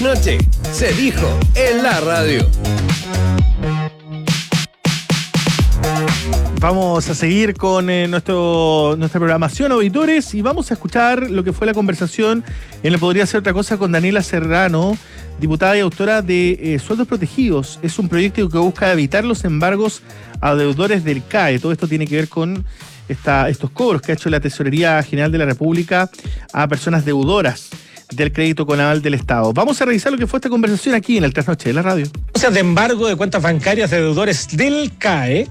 trasnoche se dijo en la radio. Vamos a seguir con nuestra programación, auditores, y vamos a escuchar lo que fue la conversación en el Podría Ser Otra Cosa con Daniela Serrano, diputada y autora de Sueldos Protegidos. Es un proyecto que busca evitar los embargos a deudores del CAE. Todo esto tiene que ver con estos cobros que ha hecho la Tesorería General de la República a personas deudoras del crédito con aval del Estado. Vamos a revisar lo que fue esta conversación aquí en el Trasnoche de la radio. O sea, de embargo de cuentas bancarias de deudores del CAE,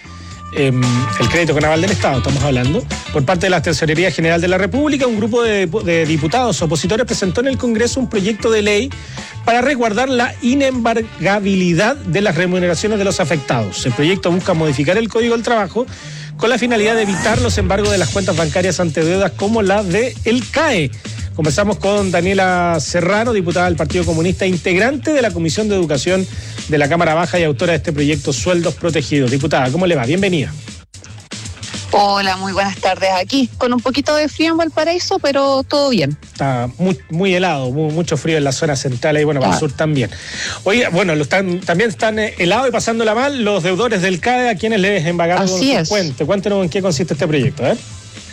el crédito con aval del Estado, estamos hablando, por parte de la Tesorería General de la República, un grupo de diputados opositores presentó en el Congreso un proyecto de ley para resguardar la inembargabilidad de las remuneraciones de los afectados. El proyecto busca modificar el Código del Trabajo con la finalidad de evitar los embargos de las cuentas bancarias ante deudas como la del CAE. Conversamos con Daniela Serrano, diputada del Partido Comunista, integrante de la Comisión de Educación de la Cámara Baja y autora de este proyecto Sueldos Protegidos. Diputada, ¿cómo le va? Bienvenida. Hola, muy buenas tardes. Aquí con un poquito de frío en Valparaíso, pero todo bien. Está muy helado, mucho frío en la zona central y bueno, para el sur también. Oye, bueno, también están helados y pasándola mal los deudores del CAE a quienes les embargaron sus cuentas. Cuéntenos en qué consiste este proyecto, ¿eh?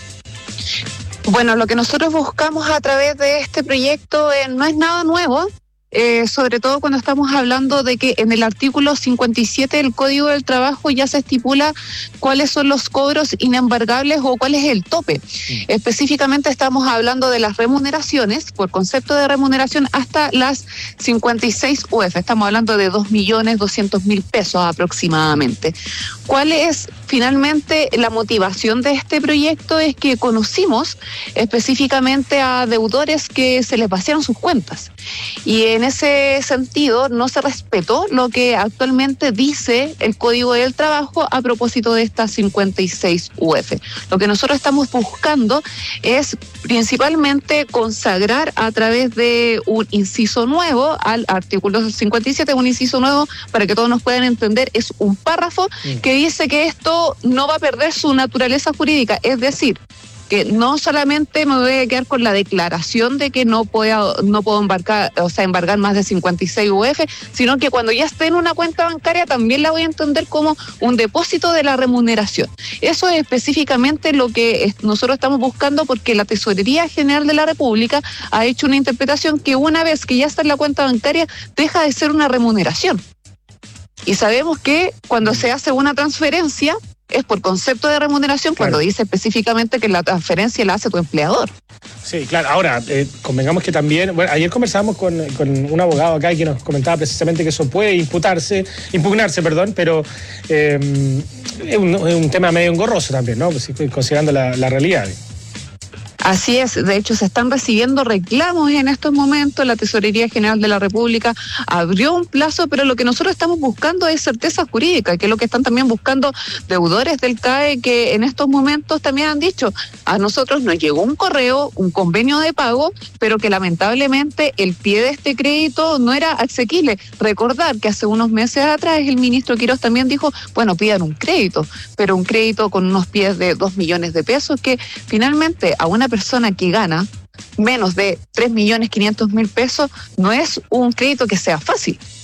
Bueno, lo que nosotros buscamos a través de este proyecto no es nada nuevo, sobre todo cuando estamos hablando de que en el artículo 57 del Código del Trabajo ya se estipula cuáles son los cobros inembargables o cuál es el tope. Específicamente estamos hablando de las remuneraciones, por concepto de remuneración, hasta las 56 UF. Estamos hablando de 2.200.000 pesos aproximadamente. ¿Cuál es finalmente la motivación de este proyecto? Es que conocimos específicamente a deudores que se les vaciaron sus cuentas. Y en ese sentido no se respetó lo que actualmente dice el Código del Trabajo a propósito de estas 56 UF. Lo que nosotros estamos buscando es principalmente consagrar a través de un inciso nuevo al artículo 57, un inciso nuevo para que todos nos puedan entender, es un párrafo que dice que esto no va a perder su naturaleza jurídica, es decir, que no solamente me voy a quedar con la declaración de que no puedo embargar más de 56 UF, sino que cuando ya esté en una cuenta bancaria también la voy a entender como un depósito de la remuneración. Eso es específicamente lo que nosotros estamos buscando, porque la Tesorería General de la República ha hecho una interpretación que una vez que ya está en la cuenta bancaria deja de ser una remuneración. Y sabemos que cuando se hace una transferencia es por concepto de remuneración, claro, cuando dice específicamente que la transferencia la hace tu empleador. Sí, claro. Ahora, convengamos que también, bueno, ayer conversábamos con un abogado acá que nos comentaba precisamente que eso puede impugnarse, pero es un tema medio engorroso también, ¿no? Pues, considerando la realidad. Así es, de hecho se están recibiendo reclamos en estos momentos. La Tesorería General de la República abrió un plazo, pero lo que nosotros estamos buscando es certeza jurídica, que es lo que están también buscando deudores del CAE, que en estos momentos también han dicho, a nosotros nos llegó un correo, un convenio de pago, pero que lamentablemente el pie de este crédito no era asequible. Recordar que hace unos meses atrás el ministro Quirós también dijo, bueno, pidan un crédito, pero un crédito con unos pies de 2 millones de pesos, que finalmente a una persona que gana menos de 3.500.000 pesos no es un crédito que sea fácil.